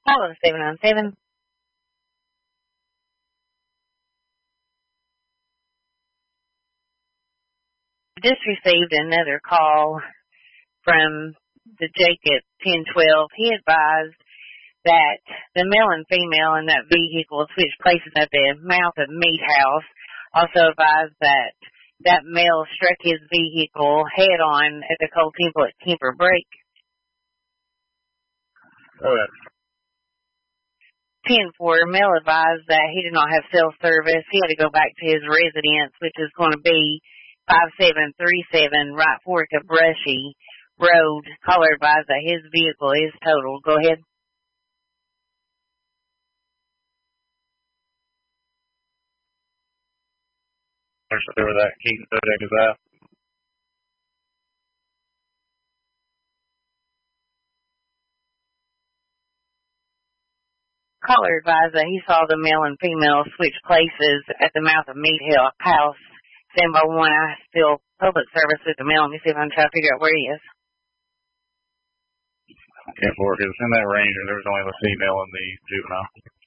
Hello, 797. Just received another call from the Jake at 1012. He advised that the male and female in that vehicle switched places at the mouth of Meat House. Also advised that that male struck his vehicle head on at the Cold Temple at Kemper Break. Okay. 10-4, male advised that he did not have cell service. He had to go back to his residence, which is going to be 5737 Right Fork of Brushy Road. Caller advised that his vehicle is totaled. Go ahead. Where that Keaton Kodak is at. Caller advised that he saw the male and female switch places at the mouth of Meat House. Stand by one. I still public service with the male. Let me see if I can try to figure out where he is. 10-4, because in that range, there was only the female and the juvenile.